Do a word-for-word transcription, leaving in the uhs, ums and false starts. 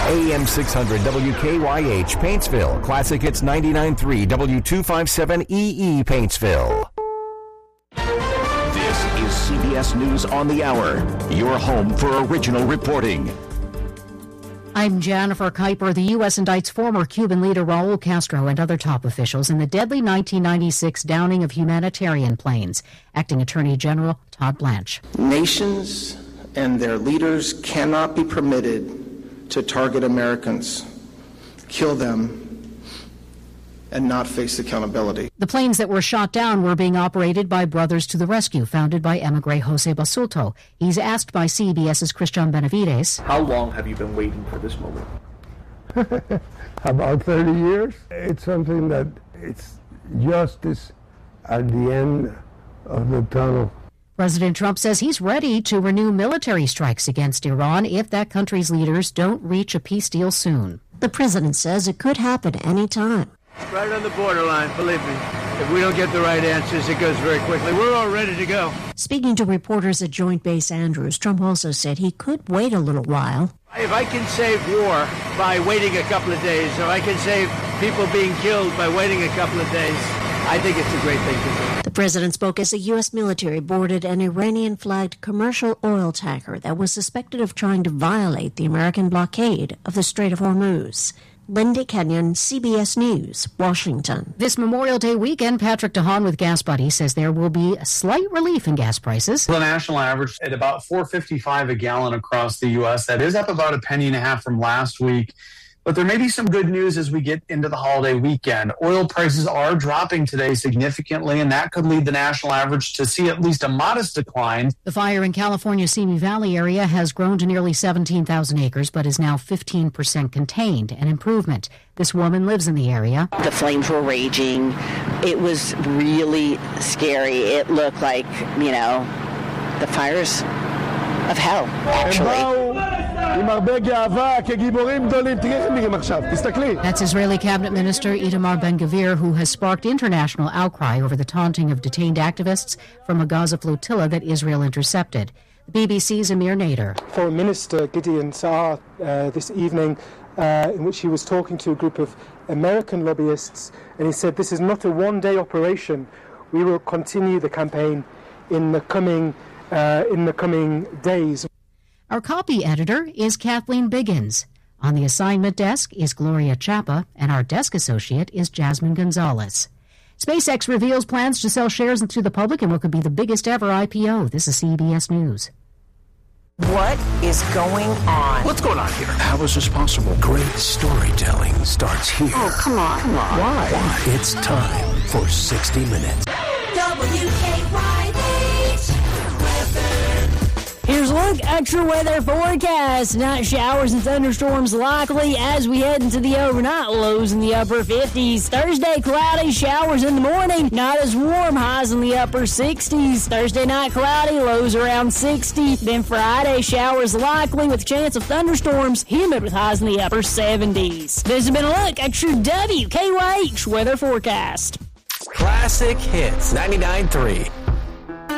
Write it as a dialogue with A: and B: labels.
A: A M six hundred W K Y H, Paintsville. Classic Hits ninety-nine point three, W two fifty-seven E E, Paintsville.
B: This is C B S News on the Hour, your home for original reporting.
C: I'm Jennifer Kuiper. The U S indicts former Cuban leader Raul Castro and other top officials in the deadly nineteen ninety-six downing of humanitarian planes. Acting Attorney General Todd Blanche.
D: Nations and their leaders cannot be permitted to target Americans, kill them, and not face accountability.
C: The planes that were shot down were being operated by Brothers to the Rescue, founded by emigre Jose Basulto. He's asked by CBS's Christian Benavides.
E: How long have you been waiting for this moment?
F: About thirty years. It's something that it's justice at the end of the tunnel.
C: President Trump says he's ready to renew military strikes against Iran if that country's leaders don't reach a peace deal soon.
G: The president says it could happen any time.
H: Right on the borderline, believe me. If we don't get the right answers, it goes very quickly. We're all ready to go.
G: Speaking to reporters at Joint Base Andrews, Trump also said he could wait a little while.
H: If I can save war by waiting a couple of days, or I can save people being killed by waiting a couple of days, I think it's a great thing to do.
G: The president spoke as the U S military boarded an Iranian-flagged commercial oil tanker that was suspected of trying to violate the American blockade of the Strait of Hormuz. Linda Kenyon, C B S News, Washington.
C: This Memorial Day weekend, Patrick DeHaan with Gas Buddy says there will be a slight relief in gas prices.
I: The national average at about four fifty-five a gallon across the U S. That is up about a penny and a half from last week. But there may be some good news as we get into the holiday weekend. Oil prices are dropping today significantly, and that could lead the national average to see at least a modest decline.
C: The fire in California's Simi Valley area has grown to nearly seventeen thousand acres, but is now fifteen percent contained, an improvement. This woman lives in the area.
J: The flames were raging. It was really scary. It looked like, you know, the fires of hell, actually.
C: That's Israeli Cabinet Minister Itamar Ben-Gvir, who has sparked international outcry over the taunting of detained activists from a Gaza flotilla that Israel intercepted. The B B C's Amir Nader.
K: Foreign Minister Gideon Saar uh, this evening, uh, in which he was talking to a group of American lobbyists, and he said this is not a one-day operation. We will continue the campaign in the coming uh, in the coming days.
C: Our copy editor is Kathleen Biggins. On the assignment desk is Gloria Chapa, and our desk associate is Jasmine Gonzalez. SpaceX reveals plans to sell shares to the public in what could be the biggest ever I P O. This is C B S News.
L: What is going on?
B: What's going on here? How is this possible? Great storytelling starts here.
L: Oh, come on, come on.
B: Why? Why? It's time for sixty minutes.
M: W K Y H.
N: Here's a look, extra weather forecast. Night showers and thunderstorms likely as we head into the overnight, lows in the upper fifties. Thursday, cloudy, showers in the morning, not as warm, highs in the upper sixties. Thursday night, cloudy, lows around sixty. Then Friday, showers likely with chance of thunderstorms, humid with highs in the upper seventies. This has been a look, extra W K Y H weather forecast.
A: Classic Hits ninety-nine point three.